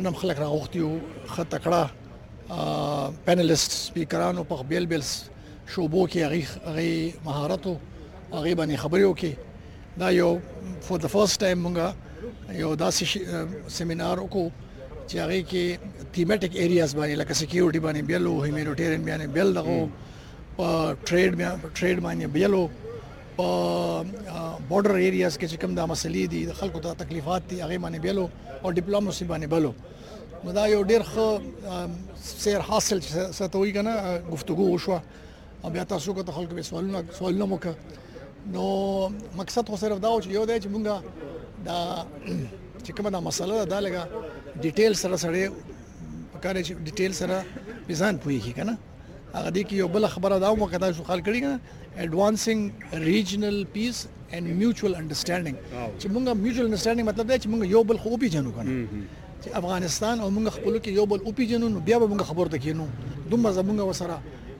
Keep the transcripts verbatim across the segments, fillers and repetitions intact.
نم خلک راغوښتي وو، ښه تکړه پینلیسټ سپیکرانو په بیل بیل شوبو کې هغې هغې مهارت و، هغې باندې خبرې وکړي. دا یو فور د فرست ټایم مونږ یو داسې سیمینار وکړو چې هغې کې تیمیټک ایریاز باندې لکه سکیورټي باندې بیل و، هیومینیټیرین باندې بیل دغه په ټریډ ټریډ باندې بیل و، په بارډر ایریاز کې چې کوم دا مسلې دي د خلکو ته تکلیفات دي هغې باندې بیل و، او ډیپلوماسي باندې بل و. نو دا یو ډېر ښه سیر حاصل څه ته وایي که نه گفتگو وشوه، او بیا تاسو که ته خلکو سوالونه سوالونه مو وکړه. نو مقصد خو صرف دا و چې یو دی چې مونږ دا چې کومه دا مسله ده دا لږه ډیټیل سره سړی پکار دی چې ډیټیل سره پې ځان پوهېږي که نه. هغه دې کې یو بله خبره دا ومه که تاسو خیال کړي که نه ایډوانسنګ ریجنل پیس اینڈ میوچل انډرسټینډینګ، چې مونږ میوچل انډرسټینډینګ مطلب دی چې مونږ یو بل خو وپېژنو که نه، چې افغانستان او مونږ خپلو کې یو بل وپېژنو نو بیا به مونږ خبرو ته کښېنو. دومره زمونږ ورسره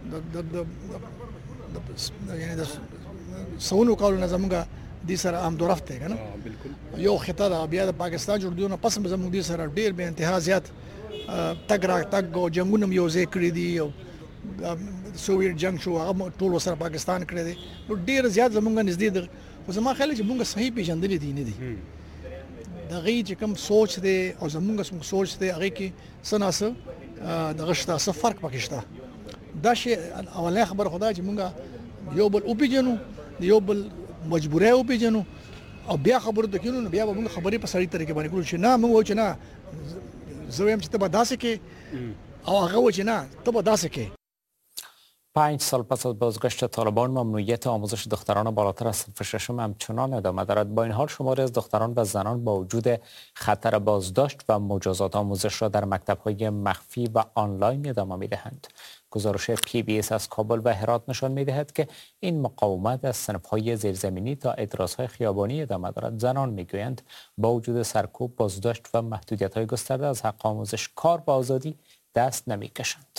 یعنې د سونو کالو نه زمونږ دې سره همدرفت دی که نه، یو خطه ده. بیا د پاکستان جوړېدو نه پس هم زمونږ دې سره ډېر بې انتها زیات تګ راتګ او جنګونه هم یو ځای کړي دي، او سوویټ جنګ شو هغه ټول ورسره پاکستان کړی دی. نو ډېر زیات زمونږ نږدې ده. خو زما خیال دی چې مونږ صحیح پېژندلي دي نه دي. د هغې چې کوم سوچ دی او زمونږ څومره سوچ دی هغې کې څه نه څه دغه شته، څه فرق پکې شته. دا شی اولنۍ خبره خو دا چې مونږ یو بل وپېژنو، د یو بل مجبورۍ وپېژنو، او بیا خبرو ته کښېنو. نو بیا به مونږ خبرې په سړي طریقې باندې کړو چې نه مونږ وایو چې نه زه وایم چې ته به داسې کې، او هغه وایي چې نه ته به داسې کې. پنج سال پس از بازگشت طالبان ممنوعیت آموزش دختران بالاتر از صنف ششم همچنان ادامه دارد. با این حال شماری از دختران و زنان با وجود خطر بازداشت و مجازات آموزش را در مکتب‌های مخفی و آنلاین ادامه می‌دهند. گزارش پی بی اس از کابل و هرات نشان می‌دهد که این مقاومت از صنف‌های زیرزمینی تا اعتراض‌های خیابانی ادامه دارد. زنان می‌گویند با وجود سرکوب، بازداشت و محدودیت‌های گسترده از حق آموزش، کار با آزادی دست نمی‌کشند.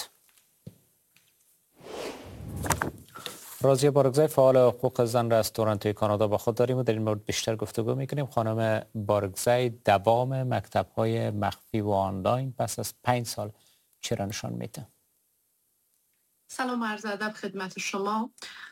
راضیه بارگزای فعال حقوق زن را از تورنتوی کانادا با خود داریم و در این مورد بیشتر گفتگو میکنیم. خانم بارگزای، دوام مکتب‌های مخفی و آنلاین پس از پنج سال چرا نشان میده؟ سلام عرض ادب خدمت شما.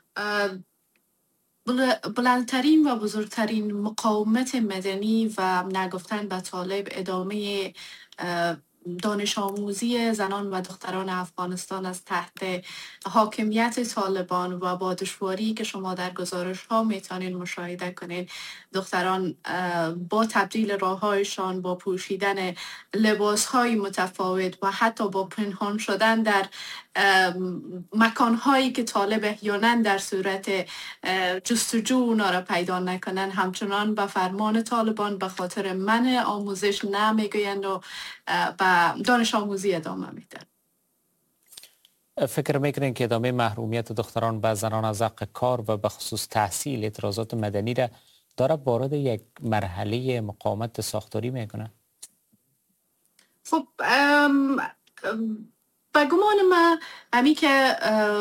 بلندترین و بزرگترین مقاومت مدنی و نگفتن به طالب ادامه دانش آموزی زنان و دختران افغانستان از تحت حاکمیت طالبان و با دشواری که شما در گزارش ها میتونین مشاهده کنین. دختران با تبدیل راههایشان، با پوشیدن لباس های متفاوت و حتی با پنهان شدن در مکان هایی که طالب احیانا در صورت جستجو اونا را پیدا نکنن، همچنان به فرمان طالبان به خاطر منع آموزش نمیگویند و به دانش آموزی ادامه میدن. فکر میکنین که ادامه محرومیت دختران و زنان از حق کار و به خصوص تحصیل اعتراضات مدنی را داره وارد یک مرحله مقاومت ساختاری میکنه؟ خب به گمان من همی که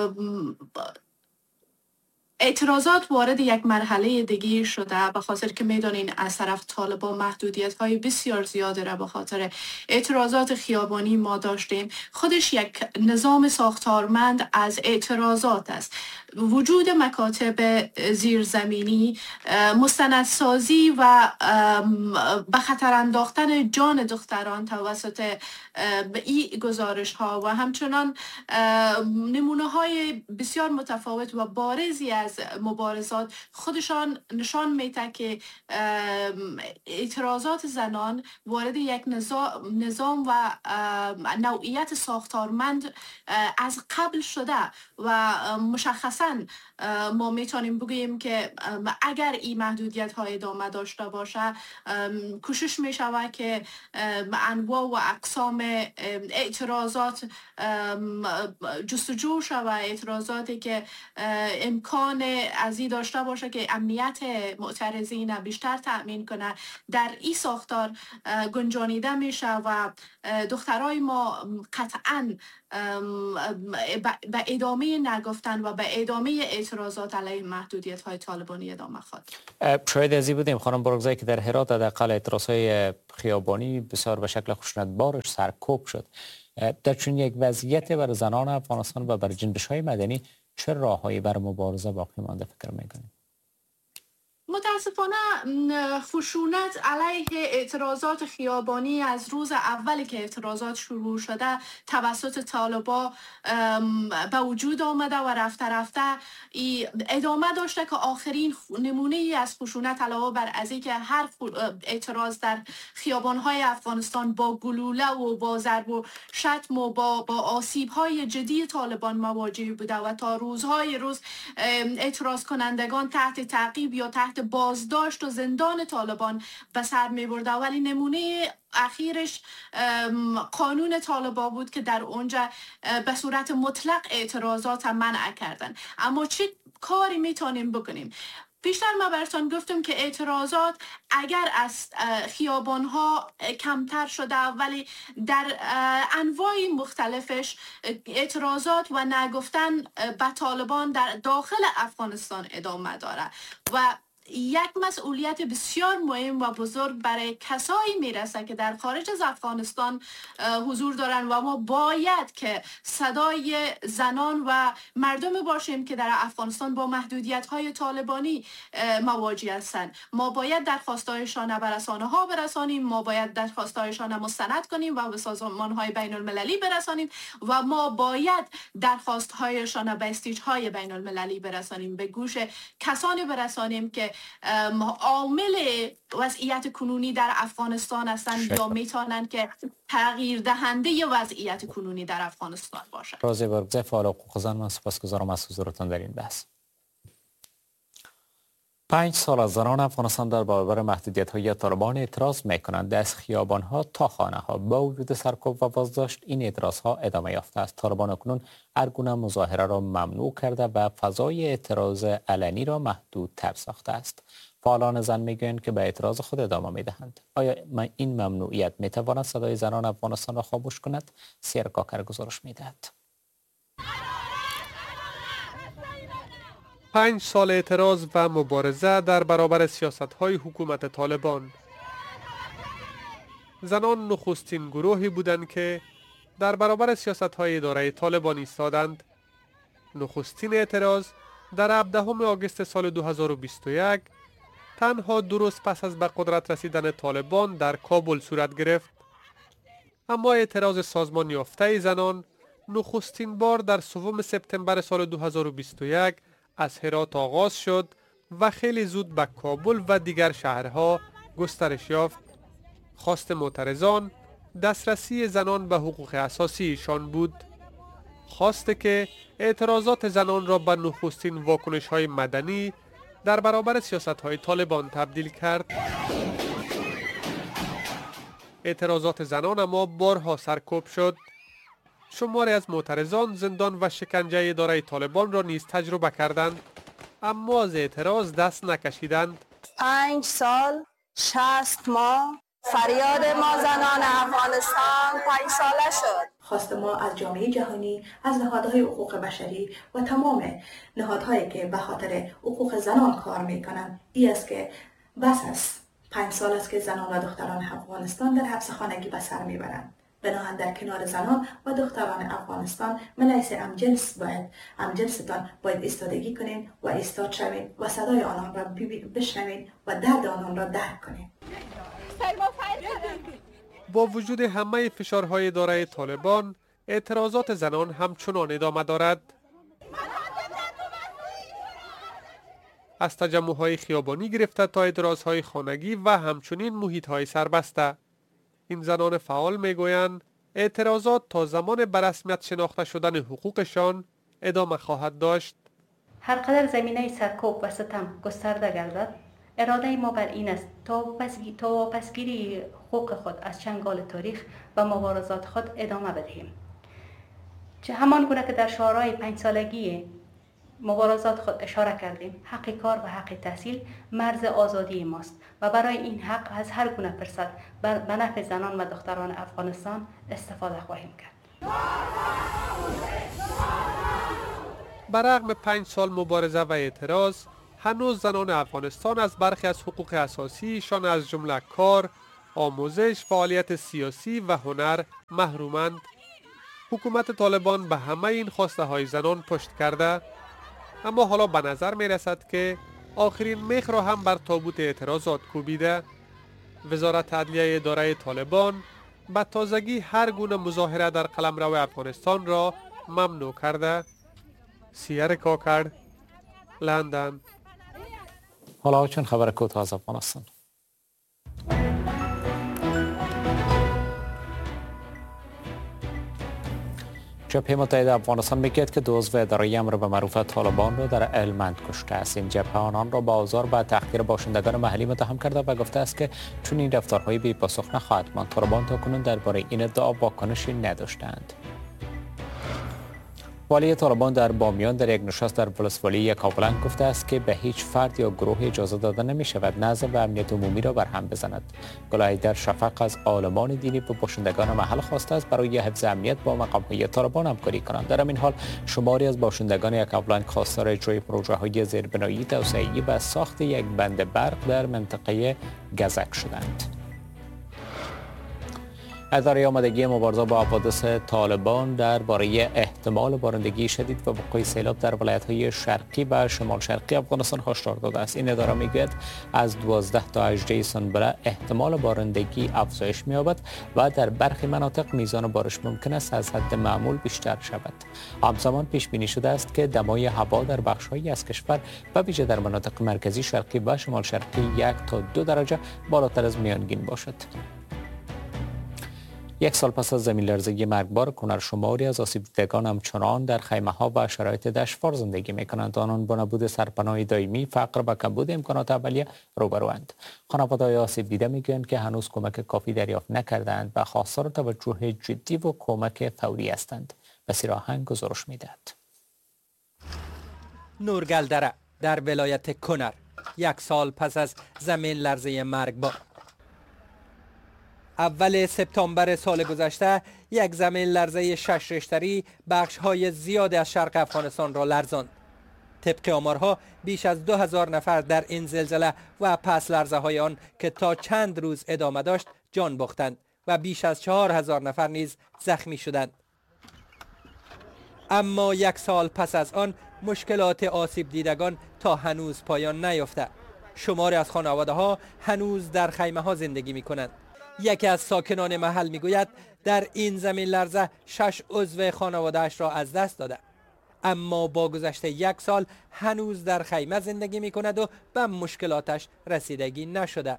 اعتراضات وارد یک مرحله دیگه شده، به خاطر که میدونین از طرف طالبان محدودیت های بسیار زیاده را به خاطر اعتراضات خیابانی ما داشتیم. خودش یک نظام ساختارمند از اعتراضات است. وجود مکاتب زیرزمینی، مستندسازی و به خطر انداختن جان دختران توسط این گزارش ها و همچنان نمونه های بسیار متفاوت و بارزی از مبارزات خودشان نشان میده که اعتراضات زنان وارد یک نظام و نوعیت ساختارمند از قبل شده و مشخصا ما میتونیم بگوییم که اگر این محدودیت های ادامه داشته باشه، کوشش میشود که انواع و اقسام اعتراضات جستجو شود، اعتراضاتی که امکان توان از این داشته باشه که امنیت معترضین بیشتر تأمین کنه، در این ساختار گنجانیده میشه و دخترای ما قطعاً به ادامه نگفتن و به ادامه اعتراضات علیه محدودیت های طالبانی ادامه خواهد. شاید از این بودیم خانم برگزایی که در هرات حداقل اعتراض های خیابانی بسیار به شکل خشونتبارش سرکوب شد. در چون یک وضعیت برای زنان افغانستان و برای جنبش های مدنی چه راههایی برای مبارزه باقی مانده فکر میکنید؟ متاسفانه خشونت علیه اعتراضات خیابانی از روز اولی که اعتراضات شروع شده توسط طالبا به وجود آمده و رفته رفته ادامه داشته که آخرین نمونه ای از خشونت علاوه بر از اینکه هر اعتراض در خیابان‌های افغانستان با گلوله و با ضرب و شتم و با با آسیب‌های جدی طالبان مواجه بوده و تا روزهای روز اعتراض کنندگان تحت تعقیب یا تحت بازداشت و زندان طالبان به سر می برده. ولی نمونه اخیرش قانون طالبان بود که در اونجا به صورت مطلق اعتراضات منع کردن. اما چه کاری میتونیم بکنیم؟ بیشتر ما براتون گفتم که اعتراضات اگر از خیابانها کمتر شده ولی در انواع مختلفش اعتراضات و نگفتن به طالبان در داخل افغانستان ادامه داره و یک مسئولیت بسیار مهم و بزرگ برای کسایی میرسه که در خارج از افغانستان حضور دارن و ما باید که صدای زنان و مردم باشیم که در افغانستان با محدودیت های طالبانی مواجه هستند. ما باید درخواستایشان به رسانه ها برسانیم، ما باید درخواستایشان مستند کنیم و به سازمان های بین المللی برسانیم و ما باید درخواست هایشان به استیج های بین المللی برسانیم، به گوش کسانی برسانیم که عامل وضعیت کنونی در افغانستان هستند یا میتونن که تغییر دهنده وضعیت کنونی در افغانستان باشند. رازی برگزای فعال حقوق زن، من سپاسگزارم از حضورتان در این بحث. پنج سال از زنان افغانستان در برابر محدودیت‌های طالبان اعتراض می‌کنند. از خیابان‌ها تا خانه‌ها با وجود سرکوب و بازداشت این اعتراض‌ها ادامه یافته است. طالبان اکنون هر گونه مظاهره را ممنوع کرده و فضای اعتراض علنی را محدودتر ساخته است. فعالان زن می‌گویند که به اعتراض خود ادامه می‌دهند. آیا این ممنوعیت می‌تواند صدای زنان افغانستان را خاموش کند؟ سیر کاکر گزارش می‌دهد. پنج سال اعتراض و مبارزه در برابر سیاست‌های حکومت طالبان. زنان نخستین گروهی بودند که در برابر سیاست‌های اداره طالبان ایستادند. نخستین اعتراض در هفدهم آگوست سال دو هزار و بیست و یک تنها دو روز پس از به قدرت رسیدن طالبان در کابل صورت گرفت. اما اعتراض سازمان یافته زنان نخستین بار در سوم سپتامبر سال دو هزار و بیست و یک از هرات آغاز شد و خیلی زود به کابل و دیگر شهرها گسترش یافت. خواست معترضان دسترسی زنان به حقوق اساسیشان بود. خواسته که اعتراضات زنان را به نخستین واکنش‌های مدنی در برابر سیاست‌های طالبان تبدیل کرد. اعتراضات زنان اما بارها سرکوب شد. شماری از معترضان زندان و شکنجه اداره طالبان را نیز تجربه کردند، اما از اعتراض دست نکشیدند. پنج سال شصت ماه فریاد ما زنان افغانستان پنج ساله شد. خواست ما از جامعه جهانی، از نهادهای حقوق بشری و تمام نهادهایی که به خاطر حقوق زنان کار میکنند این است که بس است پنج سال است که زنان و دختران افغانستان در حبس خانگی به سر میبرند. بناهن در کنار زنان و دختران افغانستان ملیس امجنس باید امجنستان باید ایستادگی کنین و ایستاد شوین و صدای آنان را بشنوین و درد آنان را درک کنین. با وجود همه فشارهای اداره طالبان، اعتراضات زنان همچنان ادامه دارد. از تجمعهای خیابانی گرفته تا اعتراضهای خانگی و همچنین محیطهای سربسته. این زنان فعال میگویند اعتراضات تا زمان به رسمیت شناخته شدن حقوقشان ادامه خواهد داشت. هر قدر زمینه سرکوب و ستم گسترده گردد، اراده ما بر این است تا واپسگیری حقوق خود از چنگال تاریخ و مبارزات خود ادامه بدهیم. چه همان گونه که در شعارهای پنج سالگی مبارزات خود اشاره کردیم، حق کار و حق تحصیل مرز آزادی ماست و برای این حق از هر گونه فرصت به نفع زنان و دختران افغانستان استفاده خواهیم کرد. برغم پنج سال مبارزه و اعتراض، هنوز زنان افغانستان از برخی از حقوق اساسیشان از جمله کار، آموزش، فعالیت سیاسی و هنر محرومند. حکومت طالبان به همه این خواسته های زنان پشت کرده، اما حالا به نظر می رسد که آخرین میخ را هم بر تابوت اعتراضات کوبیده. وزارت عدلیه اداره طالبان به تازگی هر گونه مظاهره در قلمرو افغانستان را ممنوع کرده. سیر کاکر، لندن. حالا چون خبر کوتاه از افغانستان. جبهه متحد افغانستان میگوید که دو عضو اداره امر به معروف طالبان را در هلمند کشته است. این جبهه آنان را به آزار و تحقیر باشندگان محلی متهم کرده و گفته است که چون این رفتارهای بی پاسخ نخواهد ماند. طالبان تاکنون درباره این ادعا واکنشی نداشتند. والی طالبان در بامیان در یک نشست در ولسوالی یکاولنگ گفته است که به هیچ فرد یا گروه اجازه داده نمی شود نظم و امنیت عمومی را برهم بزند. گلای در شفق از عالمان دینی به باشندگان محل خواسته است برای حفظ امنیت با مقام‌های طالبان همکاری کنند. در همین حال شماری از باشندگان یکاولنگ خواستار اجرای پروژه‌های زیربنایی توسعه‌ای و ساخت یک بند برق در منطقه گزک شدند. اداره آمادگی مبارزه با حوادث طالبان درباره احتمال بارندگی شدید و وقوع سیلاب در ولایت‌های شرقی و شمال شرقی افغانستان هشدار داده است. این اداره میگوید از دوازده تا هجده سنبله احتمال بارندگی افزایش می‌یابد و در برخی مناطق میزان بارش ممکن است از حد معمول بیشتر شود. همزمان پیش بینی شده است که دمای هوا در بخش‌هایی از کشور و ویژه در مناطق مرکزی شرقی و شمال شرقی یک تا دو درجه بالاتر از میانگین باشد. یک سال پس از زمین لرزه مرگبار کنرشماری از آسیب دیدگان همچنان در خیمه‌ها و شرایط دشوار زندگی می‌کنند. آنان با نبود سرپناه دائمی، فقر و کمبود امکانات اولیه روبروند. خانواده‌های آسیب دیده می‌گویند که هنوز کمک کافی دریافت نکردند و خواستار توجه جدی و کمک فوری هستند. بصیر آهنگ گزارش می‌دهد. نورگلدره در ولایت کنر یک سال پس از زمین لرزه مرگبار. اول سپتامبر سال گذشته یک زمین لرزه شش ریشتری بخش های زیاد از شرق افغانستان را لرزاند. طبق آمارها بیش از دو هزار نفر در این زلزله و پس لرزه های آن که تا چند روز ادامه داشت جان باختند و بیش از چهار هزار نفر نیز زخمی شدند. اما یک سال پس از آن مشکلات آسیب دیدگان تا هنوز پایان نیافته. شماری از خانواده ها هنوز در خیمه ها زندگی می کنند. یکی از ساکنان محل میگوید در این زمین لرزه شش عضو خانواده‌اش را از دست داده، اما با گذشت یک سال هنوز در خیمه زندگی میکند و به مشکلاتش رسیدگی نشده.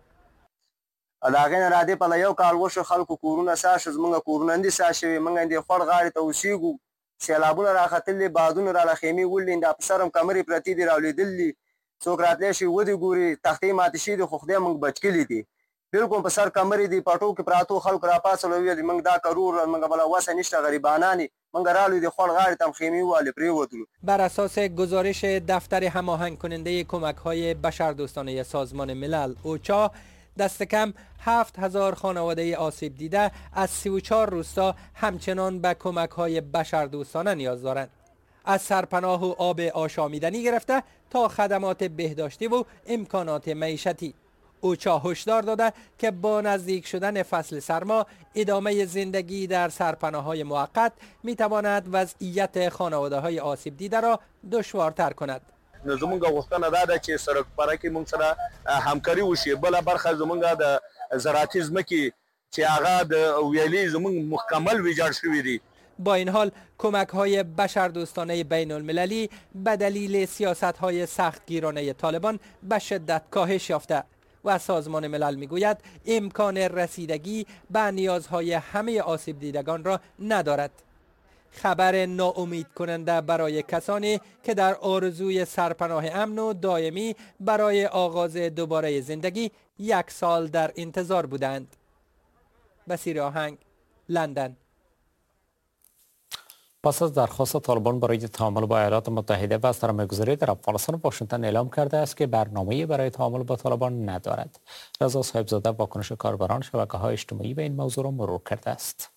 داغه نه راځي په یو کال وشو خلکو کورونه ساش زمونږ کورونه اندي ساشوي مونږ اندي خور غاړي ته اوسېګو سیلابونه راختلې بادونه را لخېمې ولې د افسرم کمرې پرتی دی راولېدلې څوک راتلی شي ودی ګوري تختې ماتې شي د خو خدای مونږ بچ کړي دي بالکل په سر کمرې دی پټو کې پراتو خلکو را پاسلو وی مونږ دا کرور مونږ بلا واسه نشته غریبانانی مونږ رالو دی خور غاړي تم خېمې والي پرې وتلو. بر اساس گزارش دفتر هماهنگ کننده کمک‌های بشردوستانه سازمان ملل اوچا، دست کم هفت هزار خانواده آسیب دیده از سی و چهار روستا همچنان به کمک‌های بشردوستانه نیاز دارند. از سرپناه و آب آشامیدنی گرفته تا خدمات بهداشتی و امکانات معیشتی. اوچا هشدار داده که با نزدیک شدن فصل سرما ادامه زندگی در سرپناه‌های موقت می‌تواند وضعیت خانواده‌های آسیب دیده را دشوارتر کند. زمونږ غوښتنه دا ده چې سرک پاره کې مونږ سره همکاري وشي. بله برخه زمونږ د زراعتي ځمکې چې هغه د ویلې زمونږ مکمل ویجاړ شوي دي. با این حال کمک‌های بشردوستانه بین المللی به دلیل سیاست‌های سختگیرانه طالبان به شدت کاهش یافته و سازمان ملل میگوید امکان رسیدگی به نیازهای همه آسیب دیدگان را ندارد. خبر ناامید کننده برای کسانی که در آرزوی سرپناه امن و دائمی برای آغاز دوباره زندگی یک سال در انتظار بودند. بصیر آهنگ، لندن. پس از درخواست طالبان برای تعامل با ایالات متحده و سرمایه‌گذاری در افغانستان، واشنگتن اعلام کرده است که برنامه‌ای برای تعامل با طالبان ندارد. رضا صاحبزاده واکنش کاربران شبکه‌های اجتماعی به این موضوع را مرور کرده است.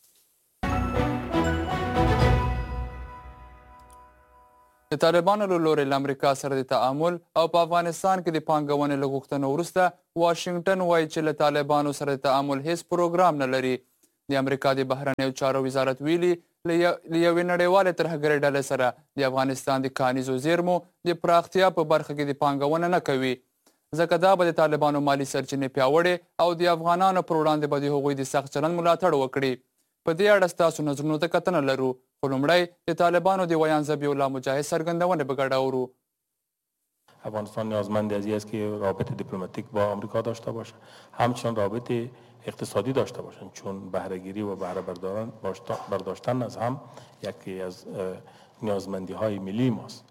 د طالبانو له لورې له امریکا سره د تعامل او په افغانستان کې د پانګونې له غوښتنو وروسته واشنګټن وایي چې له طالبانو سره د تعامل هیڅ پروګرام نه لري. د امریکا د بهرنیو چارو وزارت ویلي له یوې نړیوالې ترهګرۍ ډلې سره د افغانستان د کانیزو زیرمو د پراختیا په برخه کې د پانګونه نه کوي، ځکه دا به د طالبانو مالي سرچینې پیاوړې او د افغانانو پر وړاندې به د هغوی د سخت چلند ملاتړ وکړي. په دې اړه ستاسو نظرونو ته کتنه لرو، خو لومړی د طالبانو د ویان ذبیح الله مجاهد څرګندونې به ګډه اورو. افغانستان نیازمند از این است که رابطه دیپلماتیک با آمریکا داشته باشد، همچنان رابطه اقتصادی داشته باشند، چون بهرهگیری و بهره برداشتن از هم یکی از نیازمندی های ملی ماست.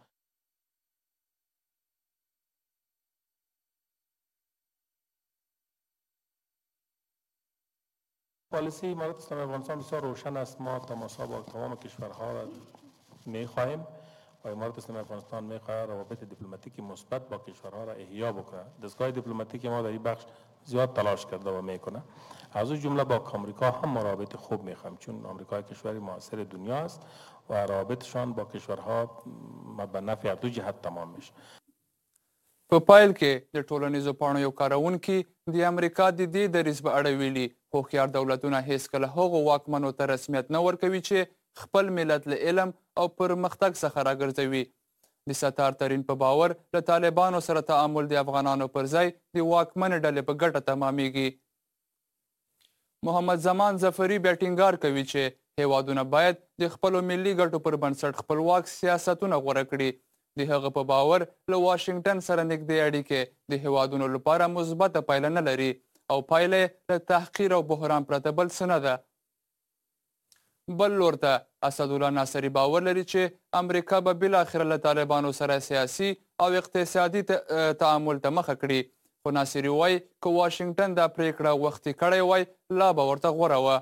پالیسی امارات اسلامی افغانستان بسیار روشن است. ما تماسها با تمام کشورها را می‌خواهیم و امارات اسلامی افغانستان می‌خواهد روابط دیپلماتیکی مثبت با کشورها را احیا بکنه. دستگاه دیپلماتیکی ما در این بخش زیاد تلاش کرده و میکنه. از اون جمله با آمریکا هم ما روابط خوب می‌خواهیم، چون آمریکا کشوری موثر دنیا است و روابطشان با کشورها به نفع دو جهت تمام میشه. په پایل کې د ټولنیزو پاڼو یو کاروونکي د امریکا د دې دریځ په اړه ویلي، هوښیار دولتونه هیڅکله هغو واکمنو ته رسمیت نه ورکوي چې خپل ملت له علم او پرمختګ څخه راګرځوي. د ستار ترین په باور له طالبانو سره تعامل د افغانانو پر ځای د واکمنې ډلې په ګټه تمامیږي. محمد زمان ظفري بیا ټینګار کوي چې هیوادونه باید د خپلو ملي ګټو پر بنسټ خپلواک سیاستونه غوره کړي. د هغه په باور له واشنګټن سره نږدې اړیکې د هیوادونو لپاره مثبته پایله نه لري او پایله له تحقیر او بحران پرته بل څه نه ده. بل لور ته اسدالله ناصري باور لري چې امریکا به بالاخره له طالبانو سره سیاسي او اقتصادي تعامل ته مخه کړي، خو ناصري وایي که واشنګټن دا پریکړه وختي کړې وای لا به ورته غوره وه.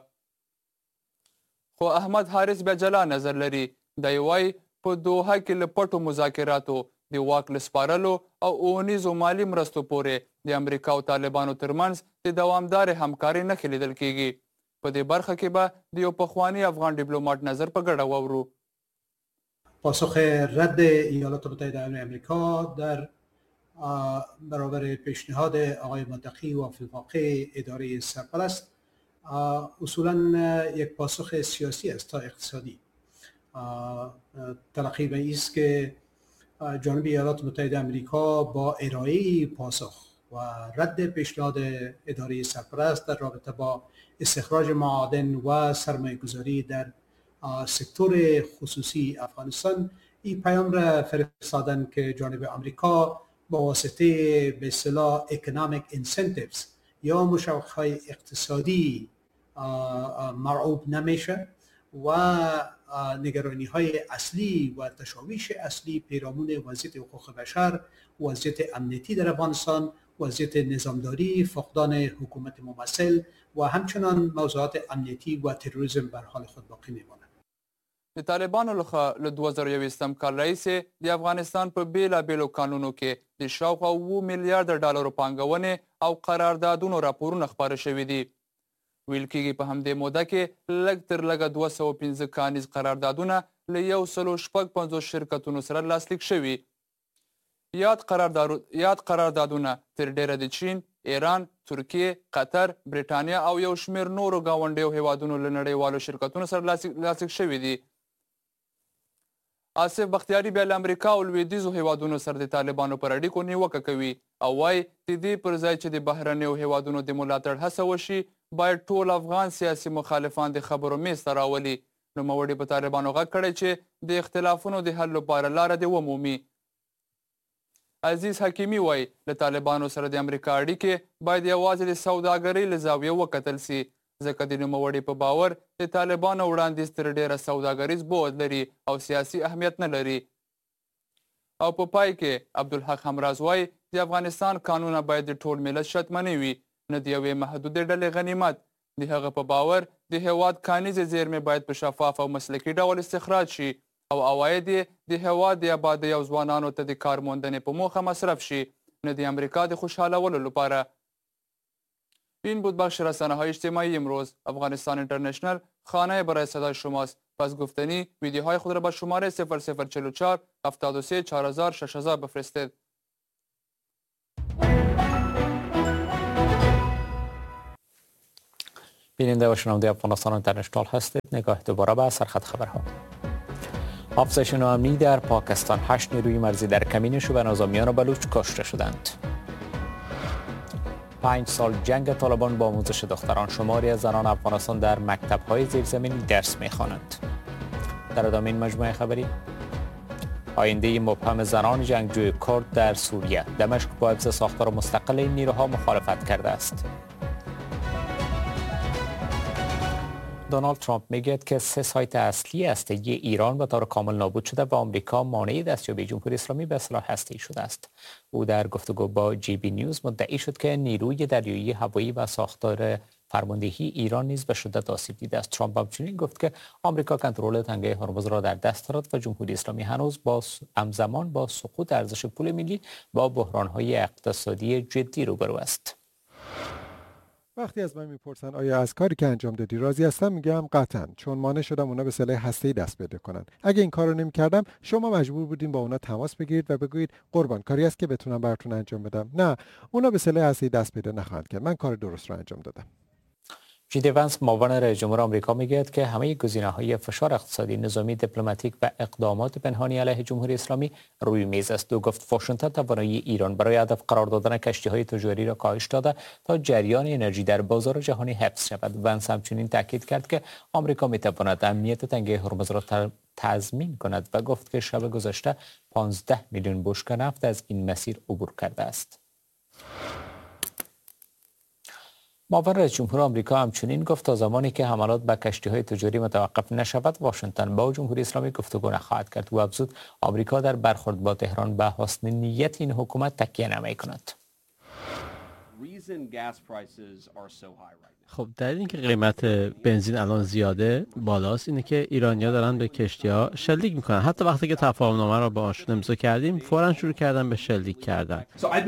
خو احمد حارث بیا جلا نظر لري. دی وایي په دوحه کې له پټو مذاکراتو د واک له سپارلو او اونیزو مالي مرستو پورې د امریکا او طالبانو ترمنځ د دوامدارې همکارۍ نښې لیدل کیږي. په دې برخه کې به د یو پخواني افغان ډیپلوماټ نظر په ګډه واورو. پاسخ رد ایالات متحده آمریکا در برابر پیشنهاد آقای متقی و فی الواقع اداره سرپرست اصولا یک پاسخ سیاسی است تا اقتصادی. تلقی به این است که جانب ایالات متحده آمریکا با ارائه پاسخ و رد پیشنهاد اداره سرپرست در رابطه با استخراج معادن و سرمایه گذاری در سکتور خصوصی افغانستان این پیام را فرستادن که جانب آمریکا با واسطه به اصطلاح اکونومیک انسنتیوز یا مشوق‌های اقتصادی مرعوب نمیشه و نگرانی های اصلی و تشویش اصلی پیرامون وضعیت حقوق بشر، وضعیت امنیتی در افغانستان، وضعیت نظامداری، فقدان حکومت ممثل و همچنان موضوعات امنیتی و تروریسم بر حال خود باقی میماند. د طالبانو لخوا له دوه زره یوویشتم کال راهیسې د افغانستان په بیلابیلو کانونو کې د شاوخوا اووه میلیارډه ډالرو پانګونې او قراردادونو راپورونه خپاره شوي دي. ویل کېږي په همدې موده کې لږ تر لږه دوه سوه پنځه کانیز قراردادونه له یو سلو شپږ پنځوس شرکتونو سره لاسلیک شوي. یاد قراردادونه تر ډیره د چین، ایران، ترکیې، قطر، بریټانیا او یو شمېر نورو ګاونډیو هیوادونو له نړیوالو شرکتونو سره لاسلیک شوي دي. آصف بختیاري بیا له امریکا او لویدیځو هیوادونو سره د طالبانو پر اړیکو نیوکه کوي او وایي د دې پر ځای چې د بهرنیو هیوادونو د ملاتړ هڅه وشي باید ټول افغان سیاسي مخالفان د خبرو میز ته راولي. نوموړي په طالبانو غږ کړی چې د اختلافونو د حل لپاره لاره دې ومومي. عزیز حکیمي وایي له طالبانو سره د امریکا اړیکې باید یوازې د سوداګرۍ له زاویې وکتل سي، ځکه د نوموړي په باور د طالبانو وړاندیز تر ډیره سوداګریز بعد لري او سیاسي اهمیت نه لري. او په پای کې عبدالحق همراز وایي د افغانستان قانونه باید د ټول ملت شتمنۍ وي، نه د یوې محدودې ډلې غنیمت. د هغه په باور د هیواد کانیز زیرمې باید په شفاف او مسلکي ډول استخراج شي او عواید د هیواد د آبادۍ او ځوانانو ته د کار موندنې په موخه مصرف شي، نه د امریکا د خوشحالولو لپاره. این بود بخش رسانه های اجتماعی امروز. افغانستان اینترنشنال خانه برای صدای شماست. پس گفتنی ویدیوهای خود را با شماره صفر صفر چهل و چهار هفتاد و سه چهار هزار شش هزار بفرستید. بیننده و شنونده افغانستان اینترنشنال هستید. نگاه دوباره به سرخط خبرها. افزایش ناامنی در پاکستان، هشت نیروی مرزی در کمین شبه نظامیان بلوچ کشته شدند. پنج سال جنگ طالبان با آموزش دختران، شماری از زنان افغانستان در مکتب‌های زیرزمینی درس می‌خوانند. در ادامه این مجموعه خبری، آینده مبهم زنان جنگجوی کرد در سوریه، دمشق با حفظ ساختار مستقل این نیروها مخالفت کرده است. دونالد ترامپ میگوید که سه سایت اصلی هسته‌ای ایران به طور کامل نابود شده و آمریکا مانع دستیابی جمهوری اسلامی به سلاح هسته‌ای شده است. او در گفتگو با جی بی نیوز مدعی شد که نیروی دریایی، هوایی و ساختار فرماندهی ایران نیز به شدت آسیب دیده است. ترامپ همچنین گفت که آمریکا کنترل تنگه هرمز را در دست دارد و جمهوری اسلامی هنوز با همزمان با سقوط ارزش پول ملی با بحران‌های اقتصادی جدی روبرو است. وقتی از من میپرسن آیا از کاری که انجام دادی راضی هستم، میگم قطعاً، چون مانع شدم اونا به سلاح هسته‌ای دست پیدا کنن. اگه این کارو نمی‌کردم شما مجبور بودین با اونا تماس بگیرید و بگویید قربان کاری است که بتونم براتون انجام بدم. نه، اونا به سلاح هسته‌ای دست پیدا نخواهند کرد. من کار درست رو انجام دادم. جی دی ونس معاون رئیس جمهور آمریکا میگوید که همه گزینه‌های فشار اقتصادی، نظامی، دیپلماتیک و اقدامات پنهانی علیه جمهوری اسلامی روی میز است. او گفت واشنگتن توانایی ایران برای هدف قرار دادن کشتی‌های تجاری را کاهش داده تا جریان انرژی در بازار جهانی حفظ شود. ونس همچنین تاکید کرد که آمریکا میتواند امنیت تنگه هرمز را تضمین کند و گفت که شب گذشته پانزده میلیون بشکه نفت از این مسیر عبور کرده است. معاون رئیس جمهور آمریکا همچنین گفت تا زمانی که حملات به کشتی‌های تجاری متوقف نشود، واشنگتن با جمهوری اسلامی گفتگو نخواهد کرد. او افزود آمریکا در برخورد با تهران به حسن نیت این حکومت تکیه نمی‌کند. خب دلیل اینکه قیمت بنزین الان زیاده بالاست اینه که ایرانی‌ها دارن به کشتی‌ها شلیک میکنن. حتی وقتی که تفاهم‌نامه رو باهاشون امضا کردیم فوراً شروع کردن به شلیک کردن.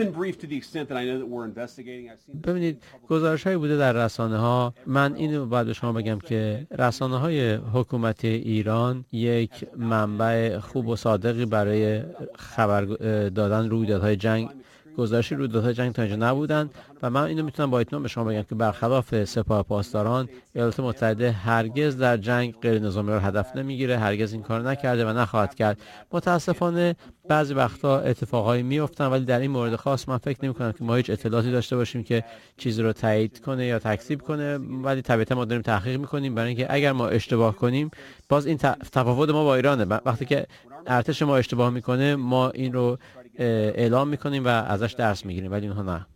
ببینید گزارش‌هایی بوده در رسانه‌ها. من اینو باید به شما بگم که رسانه‌های حکومتی ایران یک منبع خوب و صادقی برای خبر دادن رویدادهای جنگ، گزارشی رویدادهای جنگ تا اینجا نبودن و من اینو میتونم با اطمینان به شما بگم که برخلاف سپاه پاسداران، ایالات متحده هرگز در جنگ غیر نظامی را هدف نمیگیره، هرگز این کار نکرده و نخواهد کرد. متاسفانه بعضی وقتا اتفاقایی میافتن، ولی در این مورد خاص من فکر نمی‌کنم که ما هیچ اطلاعاتی داشته باشیم که چیزی رو تایید کنه یا تکذیب کنه، ولی طبیعتا ما داریم تحقیق می‌کنیم برای اینکه اگر ما اشتباه کنیم، باز این تفاوت ما با ایرانه. وقتی که ارتش ما اشتباه میکنه ما این رو اعلام میکنیم و ازش درس میگیریم، ولی اونها نه.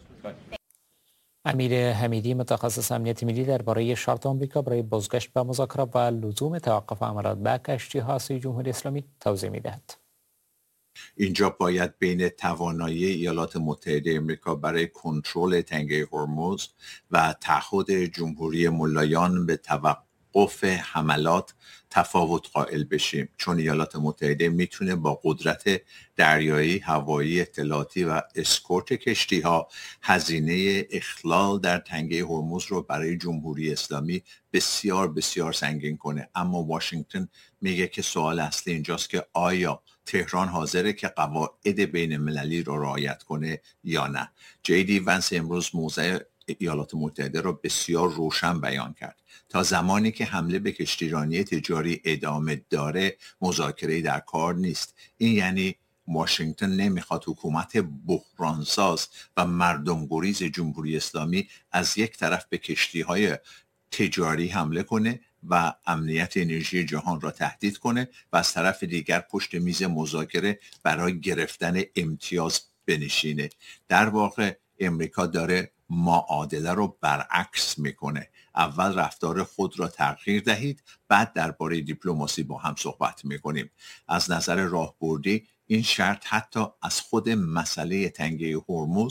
امیر حمیدی متخصص امنیت ملی درباره شرط آمریکا برای بازگشت به مذاکره و لزوم توقف حملات به کشتی‌های جمهوری اسلامی توضیح می‌دهد. اینجا باید بین توانایی ایالات متحده آمریکا برای کنترل تنگه هرمز و تعهد جمهوری ملایان به توقف حملات تفاوت قائل بشیم، چون ایالات متحده میتونه با قدرت دریایی، هوایی، اطلاعاتی و اسکورت کشتی ها هزینه اخلال در تنگه هرمز رو برای جمهوری اسلامی بسیار بسیار سنگین کنه. اما واشنگتن میگه که سوال اصلی اینجاست که آیا تهران حاضره که قواعد بین المللی رو رعایت کنه یا نه. جی دی ونس امروز موضع ایالات متحده را بسیار روشن بیان کرد. تا زمانی که حمله به کشتیرانی تجاری ادامه داره مذاکره‌ای در کار نیست. این یعنی واشنگتن نمیخواد حکومت بحرانساز و مردم گریز جمهوری اسلامی از یک طرف به کشتی‌های تجاری حمله کنه و امنیت انرژی جهان را تهدید کنه و از طرف دیگر پشت میز مذاکره برای گرفتن امتیاز بنشینه. در واقع امریکا داره معادله رو برعکس میکنه. اول رفتار خود را تغییر دهید، بعد درباره دیپلماسی با هم صحبت میکنیم. از نظر راهبردی این شرط حتی از خود مسئله تنگه هرمز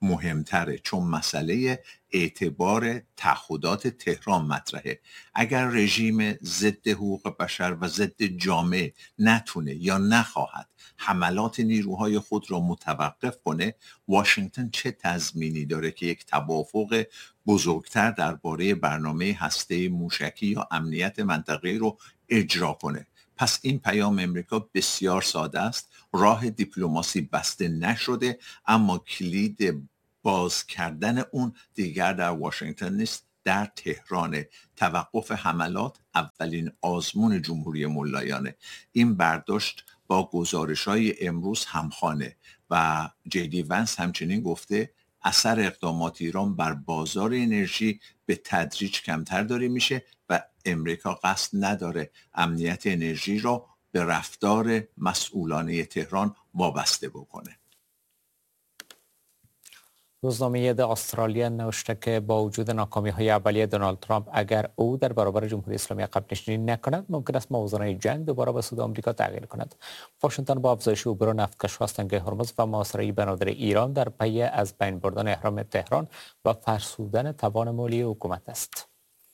مهمتره، چون مسئله اعتبار تعهدات تهران مطرحه. اگر رژیم ضد حقوق بشر و ضد جامعه نتونه یا نخواهد حملات نیروهای خود را متوقف کنه، واشنگتن چه تضمینی داره که یک توافق بزرگتر درباره برنامه هسته موشکی یا امنیت منطقه‌ای رو اجرا کنه؟ پس این پیام امریکا بسیار ساده است. راه دیپلماسی بسته نشده، اما کلید باز کردن اون دیگر در واشنگتن نیست، در تهران. توقف حملات اولین آزمون جمهوری ملایانه. این برداشت با گزارش‌های امروز همخوانه و جی دی ونس همچنین گفته اثر اقدامات ایران بر بازار انرژی به تدریج کمتر داره میشه و امریکا قصد نداره امنیت انرژی را به رفتار مسئولانه تهران وابسته بکنه. روزنامه د استرالیا نوشته که با وجود ناکامی های اولیه دونالد ترامپ اگر او در برابر جمهوری اسلامی عقب نشینی نکند، ممکن است موازنه جنگ دوباره به سود آمریکا تغییر کند. واشنگتن با افزایش عبور نفتکش‌ها از تنگه هرمز و محاصره بنادر ایران در پی از بین بردن احرام تهران و فرسودن توان مالی حکومت است.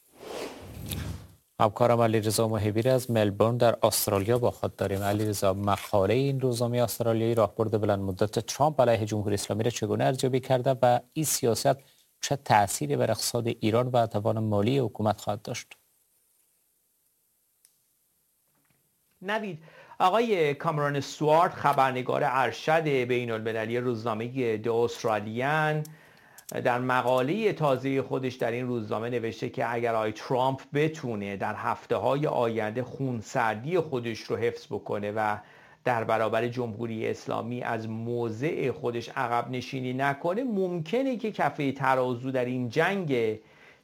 همکارم علیرضا محبی از ملبورن در استرالیا با خود داریم. علیرضا، مقاله این روزنامه استرالیایی راهبرد بلند مدت ترامپ علیه جمهوری اسلامی را چگونه ارزیابی کرده و این سیاست چه تأثیری بر اقتصاد ایران و توان مالی حکومت خواهد داشت؟ نوید، آقای کامرون استوارت، خبرنگار ارشد بین المللی روزنامه د استرالیان، در مقاله تازه خودش در این روزنامه نوشته که اگر آقای ترامپ بتونه در هفته‌های آینده خونسردی خودش رو حفظ بکنه و در برابر جمهوری اسلامی از موضع خودش عقب نشینی نکنه، ممکنه که کفه ترازو در این جنگ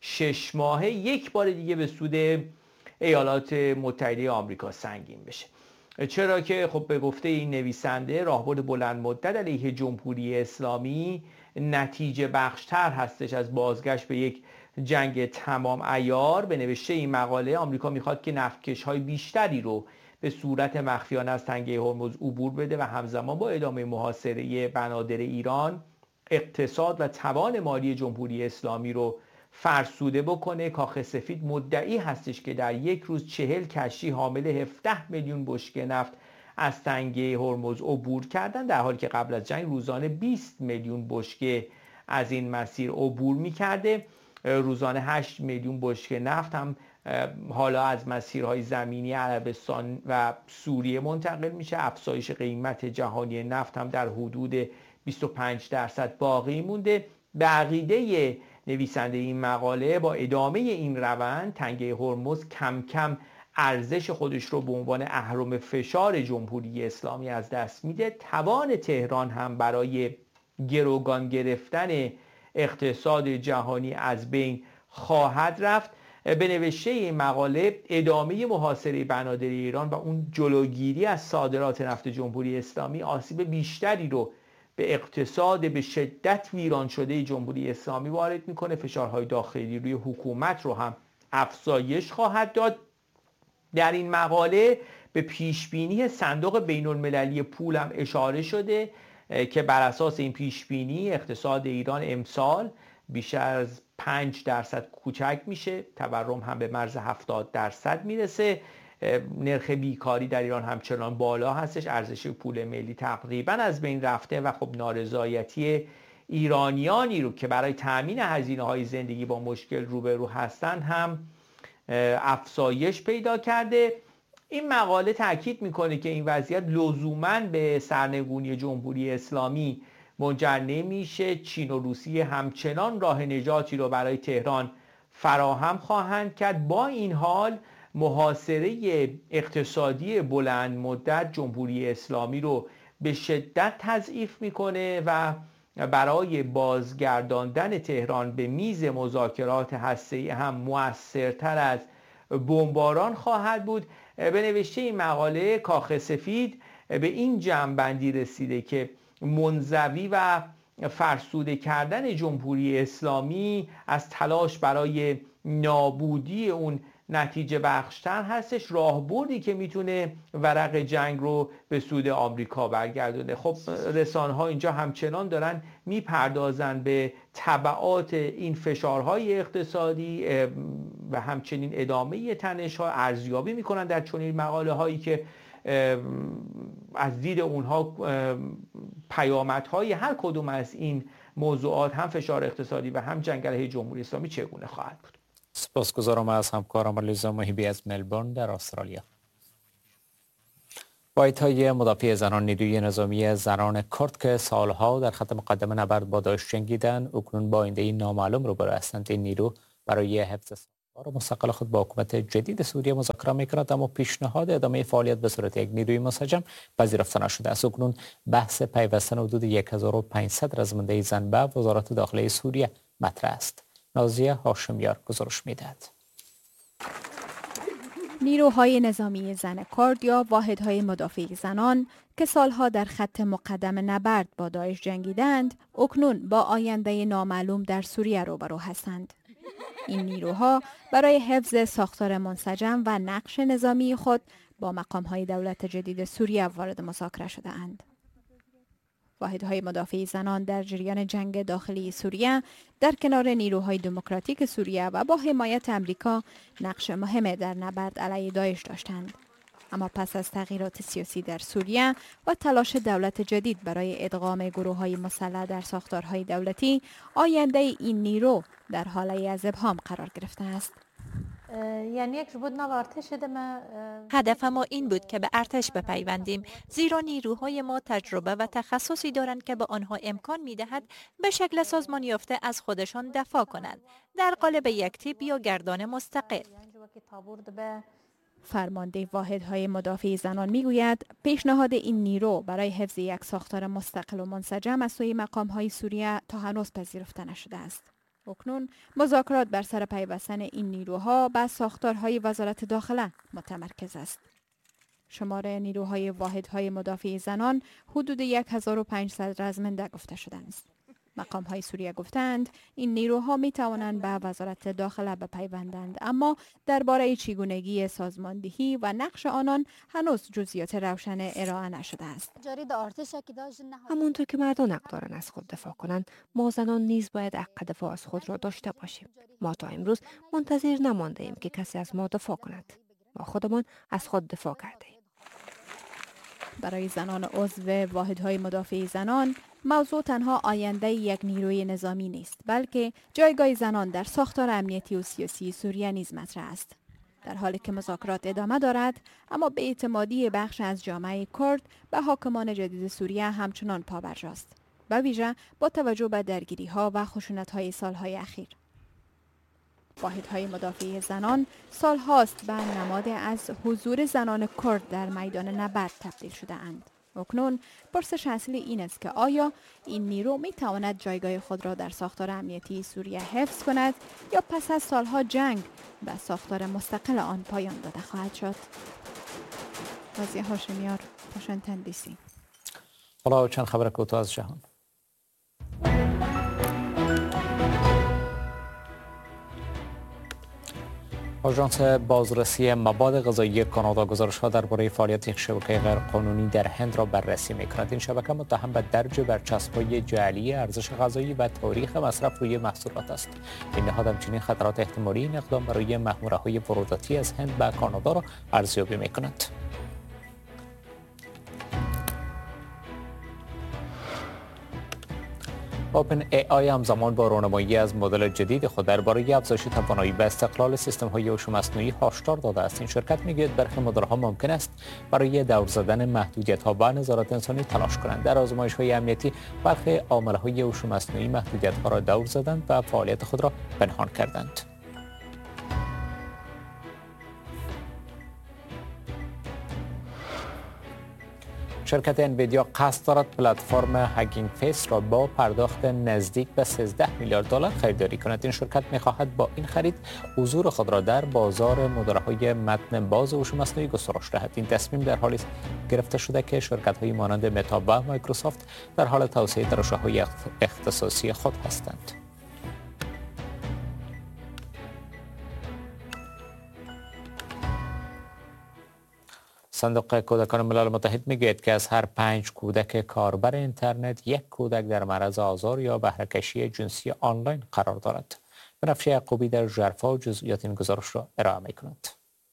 شش ماهه یک بار دیگه به سود ایالات متحده آمریکا سنگین بشه. چرا که خب به گفته این نویسنده راهبرد بلند مدت علیه جمهوری اسلامی نتیجه بخشتر هستش از بازگشت به یک جنگ تمام عیار. به نوشته این مقاله آمریکا میخواد که نفتکش‌های بیشتری رو به صورت مخفیانه از تنگه هرمز عبور بده و همزمان با ادامه محاصره بنادر ایران اقتصاد و توان مالی جمهوری اسلامی رو فرسوده بکنه. کاخ سفید مدعی هستش که در یک روز چهل کشتی حامل هفده میلیون بشکه نفت از تنگه هرمز عبور کردن، در حالی که قبل از جنگ روزانه بیست میلیون بشکه از این مسیر عبور میکرده. روزانه هشت میلیون بشکه نفت هم حالا از مسیرهای زمینی عربستان و سوریه منتقل میشه. افزایش قیمت جهانی نفت هم در حدود بیست و پنج درصد باقی مونده. به عقیده نویسنده این مقاله با ادامه این روند تنگه هرمز کم کم ارزش خودش رو به عنوان اهرم فشار جمهوری اسلامی از دست میده. توان تهران هم برای گروگان گرفتن اقتصاد جهانی از بین خواهد رفت. به نوشته این مقاله ادامه محاصره بنادر ایران و اون جلوگیری از صادرات نفت جمهوری اسلامی آسیب بیشتری رو به اقتصاد به شدت ویران شده جمهوری اسلامی وارد میکنه. فشارهای داخلی روی حکومت رو هم افزایش خواهد داد. در این مقاله به پیشبینی صندوق بین المللی پول هم اشاره شده که بر اساس این پیشبینی اقتصاد ایران امسال بیشتر از پنج درصد کوچک میشه، تورم هم به مرز هفتاد درصد میرسه، نرخ بیکاری در ایران همچنان بالا هستش، ارزش پول ملی تقریبا از بین رفته و خب نارضایتی ایرانیانی رو که برای تامین هزینه های زندگی با مشکل روبرو هستن هم افزایش پیدا کرده. این مقاله تاکید میکنه که این وضعیت لزوماً به سرنگونی جمهوری اسلامی منجر نمیشه. چین و روسیه همچنان راه نجاتی رو برای تهران فراهم خواهند کرد. با این حال محاصره اقتصادی بلند مدت جمهوری اسلامی رو به شدت تضعیف میکنه و برای بازگرداندن تهران به میز مذاکرات هسته‌ای هم مؤثرتر از بمباران خواهد بود. به نوشته این مقاله کاخ سفید به این جمع‌بندی رسیده که منزوی و فرسوده کردن جمهوری اسلامی از تلاش برای نابودی اون نتیجه بخشتر هستش، راهبردی که میتونه ورق جنگ رو به سود آمریکا برگردونه. خب رسانه ها اینجا همچنان دارن میپردازن به تبعات این فشارهای اقتصادی و همچنین ادامه تنش ها، ارزیابی میکنن در چنین مقاله هایی که از دید اونها پیامدهای هر کدوم از این موضوعات، هم فشار اقتصادی و هم جنگ علیه جمهوری اسلامی چگونه خواهد بود. سپاسگزارم از همکارم لیزا محیبی از ملبورن در استرالیا. وایت‌های مدافع زنان نیروی نظامی زنان کرد که سالها در خط مقدم نبرد با داعش جنگیدند، اکنون با آینده نامعلوم روبرو هستند. این نیرو برای حفظ ساختار مستقل خود با حکومت جدید سوریه مذاکره می‌کند، اما پیشنهاد ادامه فعالیت به صورت یک نیروی منسجم پذیرفته نشده است. اکنون بحث پیوستن حدود هزار و پانصد رزمنده زن به وزارت داخله سوریه مطرح است. نازیه هاشمیار گزارش می‌دهد. نیروهای نظامی زن کرد یا واحدهای مدافع زنان که سالها در خط مقدم نبرد با داعش جنگیدند، اکنون با آینده نامعلوم در سوریه روبرو هستند. این نیروها برای حفظ ساختار منسجم و نقش نظامی خود با مقام‌های دولت جدید سوریه وارد مذاکره شده‌اند. واحدهای مدافع زنان در جریان جنگ داخلی سوریه در کنار نیروهای دموکراتیک سوریه و با حمایت امریکا نقش مهمی در نبرد علیه داعش داشتند. اما پس از تغییرات سیاسی در سوریه و تلاش دولت جدید برای ادغام گروه‌های مسلح در ساختارهای دولتی، آینده این نیرو در حاله از ابهام قرار گرفته است. هدف ما این بود که به ارتش بپیوندیم، زیرا نیروهای ما تجربه و تخصصی دارند که به آنها امکان می‌دهد به شکل سازمان یافته از خودشان دفاع کنند، در قالب یک تیپ یا گردان مستقل. فرمانده واحدهای مدافع زنان میگوید پیشنهاد این نیرو برای حفظ یک ساختار مستقل و منسجم از سوی مقام‌های سوریه تا هنوز پذیرفته نشده است. اکنون مذاکرات بر سر پیوستن این نیروها به ساختارهای وزارت داخله متمرکز است. شمار نیروهای واحدهای مدافع زنان حدود هزار و پانصد رزمنده گفته شده است. مقام‌های سوریه گفتند این نیروها می توانند به وزارت داخله بپیوندند، اما درباره چگونگی سازماندهی و نقش آنان هنوز جزئیات روشن ارائه نشده است. همونطور که مردان حق دارند از خود دفاع کنند، ما زنان نیز باید حق دفاع از خود را داشته باشیم. ما تا امروز منتظر نمانده ایم که کسی از ما دفاع کند. ما خودمان از خود دفاع کرده ایم. برای زنان عضو واحدهای مدافع زنان، موضوع تنها آینده یک نیروی نظامی نیست، بلکه جایگاه زنان در ساختار امنیتی و سیاسی سوریه نیز مطرح است. در حالی که مذاکرات ادامه دارد، اما به اعتمادی بخش از جامعه کرد به حاکمان جدید سوریه همچنان پابرجاست، به ویژه با توجه به درگیری‌ها و خشونت‌های سالهای اخیر. واحدهای مدافع زنان سال هاست به نماد از حضور زنان کرد در میدان نبرد تبدیل شده اند. اکنون پرسش اصلی این است که آیا این نیرو می تواند جایگاه خود را در ساختار امنیتی سوریه حفظ کند یا پس از سالها جنگ به ساختار مستقل آن پایان داده خواهد شد؟ نازیه هاشمیار، واشنگتن دی سی. حالا چند خبر کوتاه از جهان. آژانس بازرسی مواد غذایی کانادا گزارش‌ها درباره فعالیت یک شبکه غیرقانونی در هند را بررسی می‌کند. این شبکه متهم به درج برچسب‌های جعلی ارزش غذایی و تاریخ مصرف روی محصولات است. این نهاد همچنین خطرات احتمالی این اقدام برای مأموره‌های وارداتی از هند به کانادا را ارزیابی می‌کند. اوپن ای آی همزمان با رونمایی از مدل جدید خود درباره افزایش توانایی و استقلال سیستم‌های هوش مصنوعی هشدار داده است. این شرکت می‌گوید برخی مدل‌ها ممکن است برای دور زدن محدودیت‌ها و نظارت انسانی تلاش کنند. در آزمایش‌های امنیتی برخی عامل‌های هوش مصنوعی محدودیت‌ها را دور زدند و فعالیت خود را پنهان کردند. شرکت انویدیا قصد دارد پلتفرم هگینگ فیس را با پرداخت نزدیک به سیزده میلیارد دلار خریداری کند. این شرکت می‌خواهد با این خرید حضور خود را در بازار مدل‌های متن باز هوش مصنوعی گسترش دهد. این تصمیم در حالی گرفته شده که شرکت‌های مانند متا و مایکروسافت در حال توسعه در رشته‌های اختصاصی خود هستند. صندوق کودکان ملل متحد میگوید که از هر پنج کودک کاربر اینترنت یک کودک در معرض آزار یا بهره‌کشی جنسی آنلاین قرار دارد. بنفشه یعقوبی در ژرفا جزئیات این گزارش را ارائه می‌کند.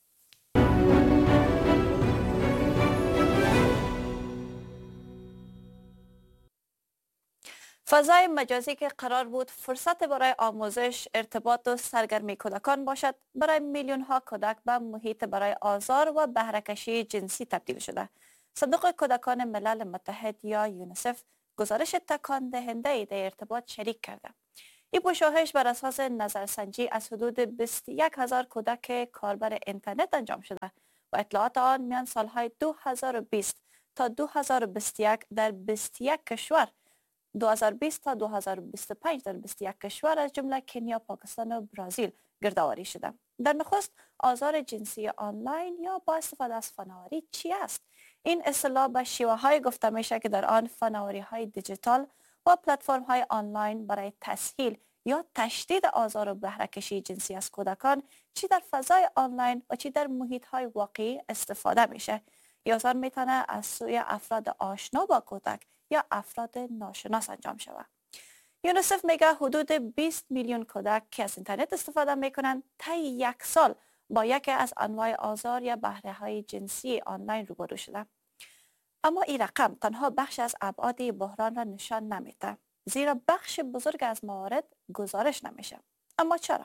فضای مجازی که قرار بود فرصت برای آموزش، ارتباط و سرگرمی کودکان باشد، برای میلیون ها کودک به محیط برای آزار و بهره‌کشی جنسی تبدیل شده. صندوق کودکان ملل متحد یا یونیسف گزارش تکان دهنده در ارتباط شریک کرده. این پژوهش بر اساس نظرسنجی از حدود بیست و یک هزار کودک کاربر اینترنت انجام شده و اطلاعات آن میان سالهای دو هزار و بیست تا دو هزار و بیست و یک در بیست و یک کشور، دو هزار و بیست تا دو هزار و بیست و پنج در بیست و یک کشور از جمله کنیا، پاکستان و برزیل گردآوری شده. در نخست، آزار جنسی آنلاین یا با استفاده از فناوری چی است؟ این اصطلاح به شیوه های گفته میشه که در آن فناوری های دیجیتال و پلتفرم های آنلاین برای تسهیل یا تشدید آزار و بهره‌کشی جنسی از کودکان چی در فضای آنلاین و چی در محیط های واقعی استفاده میشه. این آزار میتونه از سوی افراد آشنا با کودک یا افراد ناشناس انجام شود. یونیسف میگه حدود بیست میلیون کودک که از اینترنت استفاده میکنند طی یک سال با یکی از انواع آزار یا بهره های جنسی آنلاین روبرو شده. اما این رقم تنها بخش از ابعاد بحران را نشان نمیده، زیرا بخش بزرگ از موارد گزارش نمیشه. اما چرا؟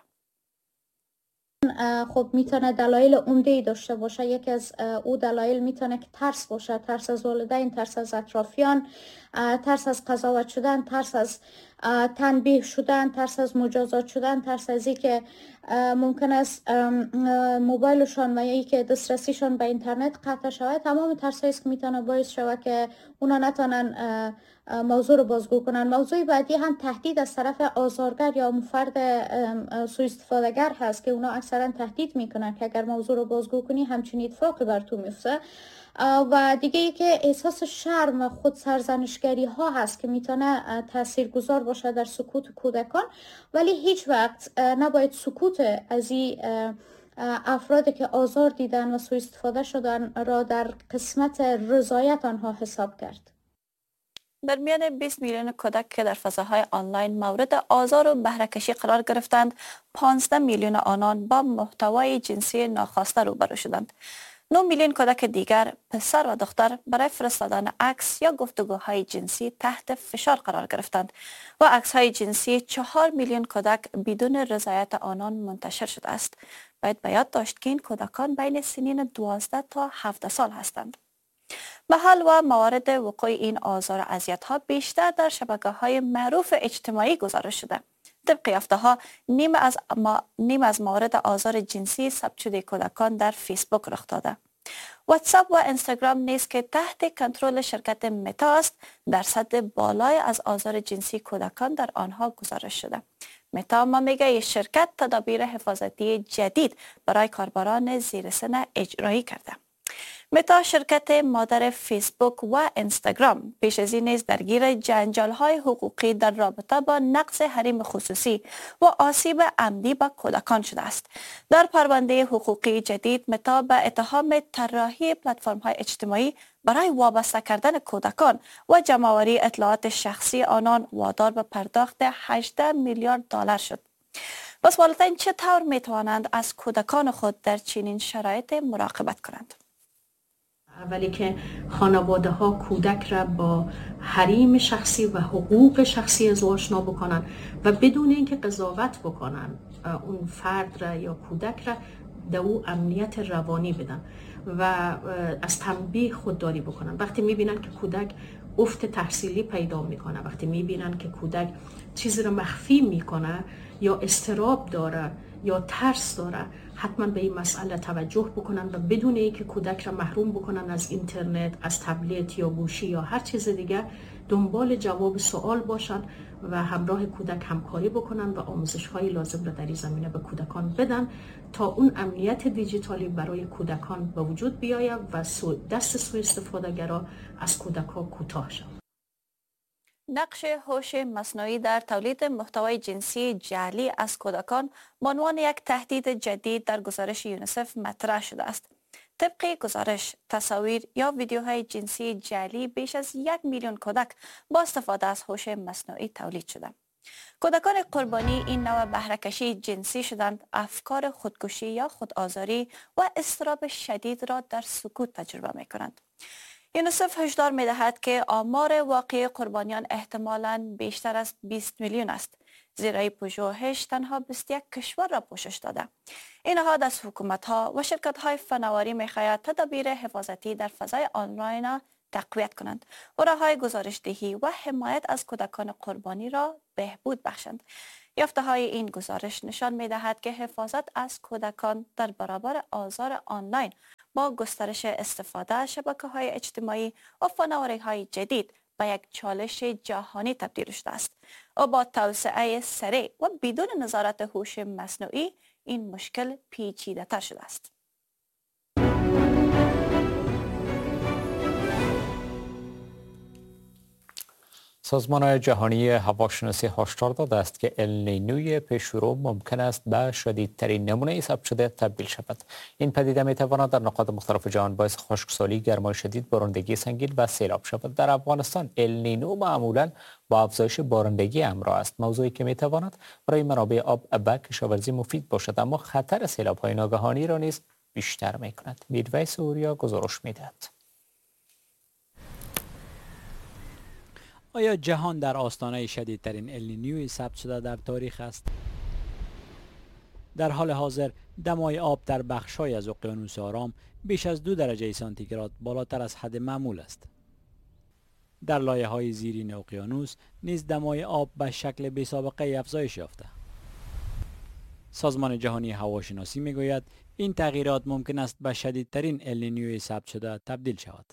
خب میتونه دلایل عمده‌ای داشته باشه. یکی از او دلایل میتونه که ترس باشه، ترس از والدین، ترس از اطرافیان، ترس از قضاوت شدن، ترس از تنبیه شدن، ترس از مجازات شدن، ترس از اینکه ممکن است موبایلشان و یا اینکه دسترسیشان به اینترنت قطع شود. تمام ترسایی است که میتونه باعث شود که اونا نتونن موضوع رو بازگو کنن. موضوع بعدی هم تهدید از طرف آزارگر یا فرد سوء استفادهگر هست که اونا اکثرا تهدید میکنن که اگر موضوع رو بازگو کنی همچین اتفاقی بر تو میفته. و دیگه ای که احساس شرم و خود سرزنشگری ها هست که میتونه تاثیرگذار باشه در سکوت کودکان، ولی هیچ وقت نباید سکوت از این افرادی که آزار دیدن و سوء استفاده شدن را در قسمت رضایت آنها حساب کرد. در میان بیست میلیون کودک که در فضاهای آنلاین مورد آزار و بهره‌کشی قرار گرفتند، پانزده میلیون آنان با محتوای جنسی ناخواسته روبرو شدند. نه میلیون کودک دیگر، پسر و دختر، برای فرستادن عکس یا گفتگوهای جنسی تحت فشار قرار گرفتند و عکس‌های جنسی چهار میلیون کودک بدون رضایت آنان منتشر شده است. باید به یاد داشت که این کودکان بین سنین دوازده تا هفده سال هستند. محل و موارد وقوع این آزار و اذیت‌ها بیشتر در شبکه‌های معروف اجتماعی گزارش شده. طبق یافته‌ها نیم از ما... نیم از موارد آزار جنسی ثبت شده کودکان در فیسبوک رخ داده. واتساپ و اینستاگرام نیز که تحت کنترل شرکت متا است، درصد بالای از آزار جنسی کودکان در آنها گزارش شده. متا ما میگه این شرکت تدابیر حفاظتی جدید برای کاربران زیر سن اجرایی کرده. متا شرکت مادر فیسبوک و اینستاگرام پیش از این نیز درگیر جنجال‌های حقوقی در رابطه با نقض حریم خصوصی و آسیب عمدی به کودکان شده است. در پرونده حقوقی جدید متا به اتهام طراحی پلتفرم‌های اجتماعی برای وابسته کردن کودکان و جمع‌آوری اطلاعات شخصی آنان وادار به پرداخت هجده میلیارد دلار شد. پس والدین چطور می‌توانند از کودکان خود در چنین شرایط مراقبت کنند؟ اولی که خانواده ها کودک را با حریم شخصی و حقوق شخصی از او آشنا بکنن و بدون اینکه قضاوت بکنن اون فرد را یا کودک را در او امنیت روانی بدن و از تنبیه خودداری بکنن. وقتی میبینن که کودک افت تحصیلی پیدا میکنه، وقتی میبینن که کودک چیزی را مخفی میکنه یا اضطراب داره یا ترس داره، حتما به این مسئله توجه بکنن و بدون اینکه کودک را محروم بکنن از اینترنت، از تبلت یا گوشی یا هر چیز دیگه، دنبال جواب سوال باشن و همراه کودک همکاری بکنن و آموزش‌های لازم را در این زمینه به کودکان بدن تا اون امنیت دیجیتالی برای کودکان به وجود بیاید و دست سوء استفاده‌گرا از کودک‌ها کوتاه شود. نقش هوش مصنوعی در تولید محتوای جنسی جعلی از کودکان به عنوان یک تهدید جدید در گزارش یونیسف مطرح شده است. طبق گزارش تصاویر یا ویدیوهای جنسی جعلی بیش از یک میلیون کودک با استفاده از هوش مصنوعی تولید شده. کودکان قربانی این نوع بهره‌کشی جنسی شدند، افکار خودکشی یا خودآزاری و اضطراب شدید را در سکوت تجربه می کنند. یونیسف هشدار می دهد که آمار واقعی قربانیان احتمالاً بیشتر از بیست میلیون است، زیرا این پژوهش تنها بیست و یک کشور را پوشش داده. این نهاد از حکومت‌ها و شرکت‌های فناوری می‌خواهد تدابیر حفاظتی در فضای آنلاین تقویت کنند و راه‌های گزارش‌دهی و حمایت از کودکان قربانی را بهبود بخشند. یافته‌های این گزارش نشان می‌دهد که حفاظت از کودکان در برابر آزار آنلاین با گسترش استفاده از شبکه‌های اجتماعی و فناوری‌های جدید به یک چالش جهانی تبدیل شده است و با توسعه سریع و بدون نظارت هوش مصنوعی این مشکل پیچیده‌تر شده است. سازمان جهانی هواشناسی هشدار داده است که النینوی پیشرو ممکن است به شدیدترین نمونه ثبت شده تبدیل شود. این پدیده می تواند در نقاط مختلف جهان باعث خشکسالی، گرمای شدید، بارندگی سنگین و سیلاب شود. در افغانستان النینو معمولا با افزایش بارندگی همراه است، موضوعی که می تواند برای منابع آب به کشاورزی مفید باشد، اما خطر سیلاب‌های ناگهانی را نیز بیشتر می کند. میرویس اوریا گزارش می دهد. آیا جهان در آستانه شدیدترین النینیوی ثبت شده در تاریخ است؟ در حال حاضر دمای آب در بخش‌های از اقیانوس آرام بیش از دو درجه سانتیگراد بالاتر از حد معمول است. در لایه‌های زیرین اقیانوس نیز دمای آب به شکل بی‌سابقه افزایش یافته. سازمان جهانی هواشناسی می‌گوید این تغییرات ممکن است به شدیدترین النینیوی ثبت شده تبدیل شود.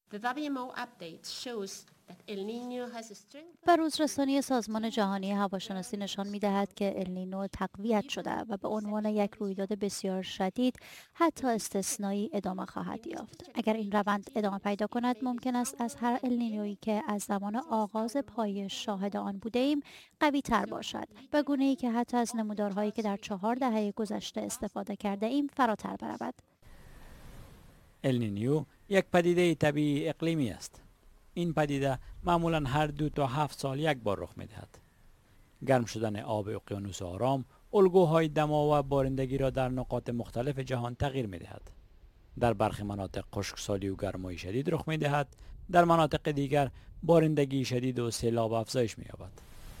بروزرسانی سازمان جهانی هواشناسی نشان می‌دهد که النینو تقویت شده و به عنوان یک رویداد بسیار شدید حتی استثنایی ادامه خواهد یافت. اگر این روند ادامه پیدا کند ممکن است از هر النینویی که از زمان آغاز پایش شاهد آن بوده‌ایم قوی تر باشد، به گونه‌ای که حتی از نمودارهایی که در چهار دهه گذشته استفاده کرده ایم فراتر برود. النینیو یک پدیده طبیعی اقلیمی است. این پدیده معمولا هر دو تا هفت سال یک بار رخ می‌دهد. گرم شدن آب اقیانوس آرام الگوهای دما و بارندگی را در نقاط مختلف جهان تغییر می‌دهد. در برخی مناطق خشکسالی و گرمای شدید رخ می‌دهد، در مناطق دیگر بارندگی شدید و سیلاب افزایش می‌یابد.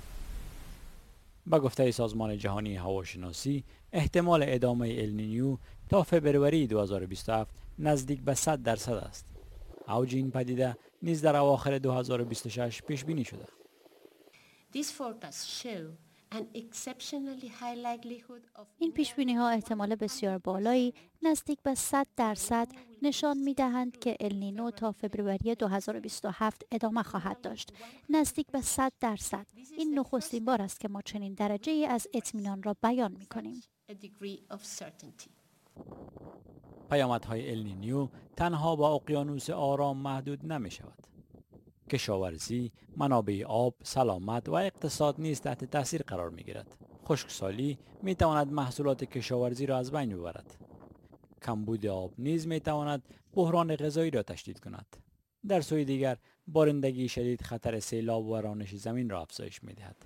با گفته سازمان جهانی هواشناسی احتمال ادامه النینیو تا فبروری دو هزار و بیست و هفت نزدیک به صد درصد است. اوج این پدیده نیز در اواخر دو هزار و بیست و شش پیش بینی شده. این پیش بینی ها احتمال بسیار بالایی نزدیک به صد درصد نشان می دهند که النینو تا فبروری دو هزار و بیست و هفت ادامه خواهد داشت. نزدیک به صد درصد. این نخستین بار است که ما چنین درجه ای از اطمینان را بیان می کنیم. پیامدهای النینیو تنها با اقیانوس آرام محدود نمی شود. کشاورزی، منابع آب، سلامت و اقتصاد نیز تحت تاثیر قرار می گیرد. خشکسالی می تواند محصولات کشاورزی را از بین ببرد. کمبود آب نیز می تواند بحران غذایی را تشدید کند. در سوی دیگر بارندگی شدید خطر سیلاب و رانش زمین را افزایش می دهد.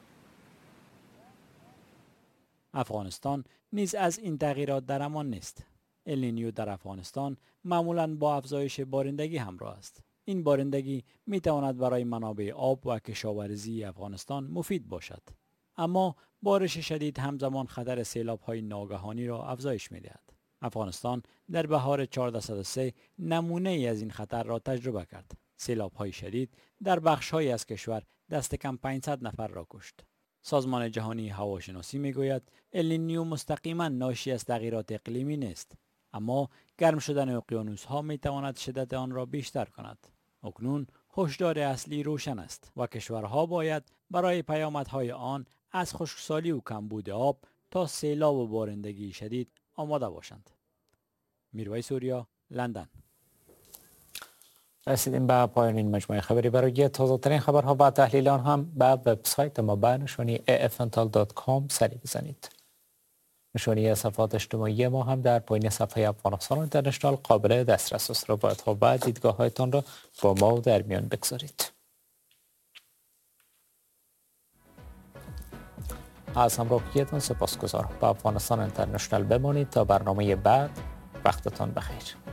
افغانستان نیز از این تغییرات در امان نیست. النینیو در افغانستان معمولاً با افزایش بارندگی همراه است. این بارندگی می تواند برای منابع آب و کشاورزی افغانستان مفید باشد. اما بارش شدید همزمان خطر سیلاب‌های ناگهانی را افزایش می دهد. افغانستان در بهار چهارده صد و سه نمونه ای از این خطر را تجربه کرد. سیلاب‌های شدید در بخش‌هایی از کشور دست کم پانصد نفر را کشت. سازمان جهانی هواشناسی میگوید النینیو مستقیما ناشی از تغییرات اقلیمی نیست، اما گرم شدن اقیانوس‌ها میتواند شدت آن را بیشتر کند. اکنون هشدار اصلی روشن است و کشورها باید برای پیامدهای آن از خشکسالی و کمبود آب تا سیلاب و بارندگی شدید آماده باشند. میرویس اوریا، لندن. رسیدیم به پایان این مجموعه خبری. برای تازه ترین خبرها و تحلیل آن هم به وبسایت ما به نشانی ای اف ان تال دات کام سری بزنید. نشانی صفحات اجتماعی ما هم در پایین صفحه افغانستان اینترنشنال قابل دسترس است. روایت‌ها و دیدگاه‌هایتان را با ما در میان بگذارید. از همراهیتان سپاسگزارم. با افغانستان اینترنشنال بمانید تا برنامه بعد. وقتتان بخیر.